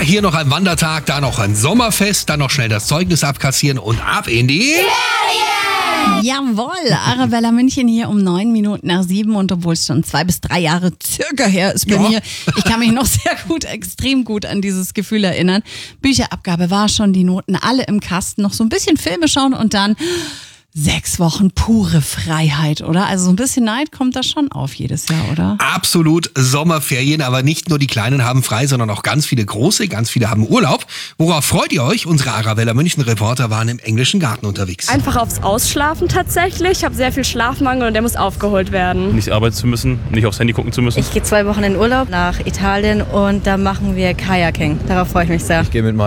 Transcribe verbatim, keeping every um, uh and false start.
hier noch ein Wandertag, da noch ein Sommerfest, dann noch schnell das Zeugnis abkassieren und ab in die... Jawohl, Arabella München hier um neun Minuten nach sieben und obwohl es schon zwei bis drei Jahre circa her ist bei Ja. mir, ich kann mich noch sehr gut, extrem gut an dieses Gefühl erinnern. Bücherabgabe war schon, die Noten alle im Kasten, noch so ein bisschen Filme schauen und dann sechs Wochen pure Freiheit, oder? Also so ein bisschen Neid kommt da schon auf jedes Jahr, oder? Absolut Sommerferien, aber nicht nur die Kleinen haben frei, sondern auch ganz viele Große, ganz viele haben Urlaub. Worauf freut ihr euch? Unsere Arabella München Reporter waren im englischen Garten unterwegs. Einfach aufs Ausschlafen tatsächlich. Ich habe sehr viel Schlafmangel und der muss aufgeholt werden. Nicht arbeiten zu müssen, nicht aufs Handy gucken zu müssen. Ich gehe zwei Wochen in Urlaub nach Italien und da machen wir Kajaking. Darauf freue ich mich sehr. Ich gehe mit